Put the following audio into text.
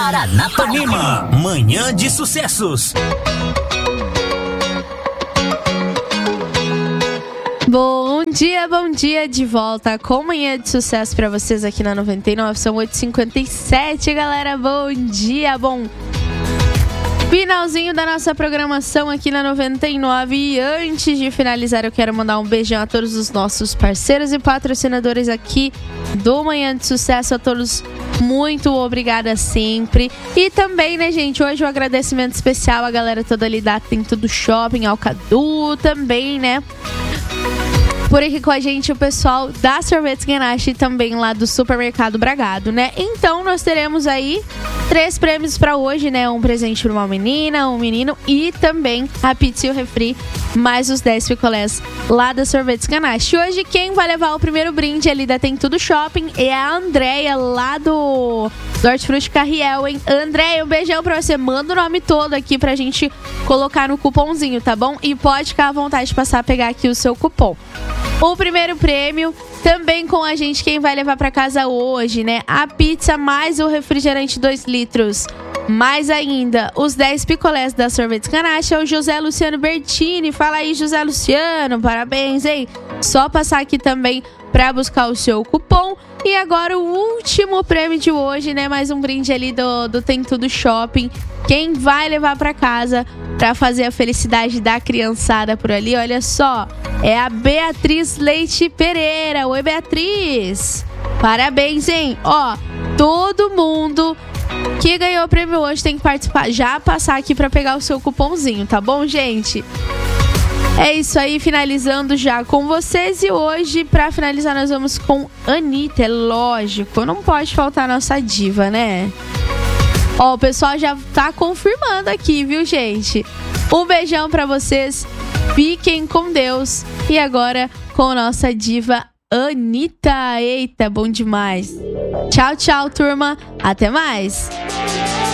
Paranapanema, Manhã de Sucessos. Bom dia, de volta com Manhã de Sucesso pra vocês aqui na 99, são 8h57, galera, bom dia, finalzinho da nossa programação aqui na 99 e antes de finalizar eu quero mandar um beijão a todos os nossos parceiros e patrocinadores aqui do Manhã de Sucesso, a todos muito obrigada sempre e também, né, gente, hoje um agradecimento especial à galera toda ali da Tem Tudo Shopping, Alcadu também, né, por aqui com a gente o pessoal da Sorvetes Ganache e também lá do Supermercado Bragado, né? Então nós teremos aí 3 prêmios pra hoje, né? Um presente pra uma menina, um menino e também a pizza e o refri, mais os 10 picolés lá da Sorvetes Ganache. Hoje quem vai levar o primeiro brinde ali da Tem Tudo Shopping é a Andréia lá do Hortifruti Carriel, hein? Andréia, um beijão pra você. Manda o nome todo aqui pra gente colocar no cupomzinho, tá bom? E pode ficar à vontade de passar a pegar aqui o seu cupom. O primeiro prêmio, também com a gente, quem vai levar pra casa hoje, né? A pizza mais o refrigerante 2 litros. Mais ainda, os 10 picolés da Sorvetes Ganache é o José Luciano Bertini. Fala aí, José Luciano, parabéns, hein? Só passar aqui também pra buscar o seu cupom. E agora o último prêmio de hoje, né? Mais um brinde ali do Tem Tudo Shopping. Quem vai levar pra casa pra fazer a felicidade da criançada por ali, olha só, é a Beatriz Leite Pereira. Oi, Beatriz! Parabéns, hein? Ó, todo mundo que ganhou o prêmio hoje tem que participar, já passar aqui pra pegar o seu cupomzinho, tá bom, gente? É isso aí, finalizando já com vocês. E hoje, pra finalizar, nós vamos com Anitta, é lógico. Não pode faltar a nossa diva, né? Ó, o pessoal já tá confirmando aqui, viu, gente? Um beijão pra vocês. Fiquem com Deus. E agora, com a nossa diva Anitta. Eita, bom demais. Tchau, tchau, turma. Até mais.